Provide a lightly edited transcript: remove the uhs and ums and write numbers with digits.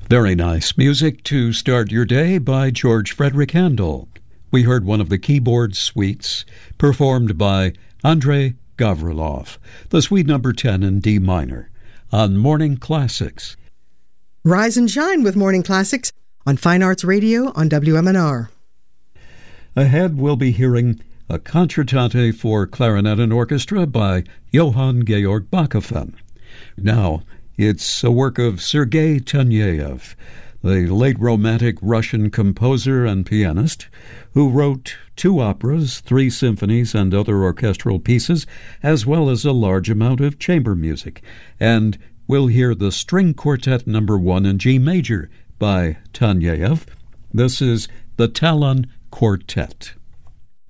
Very nice music to start your day by George Frederick Handel. We heard one of the keyboard suites performed by Andrei Gavrilov, the suite number 10 in D minor, on Morning Classics. Rise and shine with Morning Classics on Fine Arts Radio on WMNR. Ahead, we'll be hearing a concertate for clarinet and orchestra by Johann Georg Bachofen. Now, it's a work of Sergei Taneyev, the late Romantic Russian composer and pianist, who wrote 2 operas, 3 symphonies, and other orchestral pieces, as well as a large amount of chamber music. And we'll hear the String Quartet No. 1 in G major by Taneyev. This is the Talon Quartet.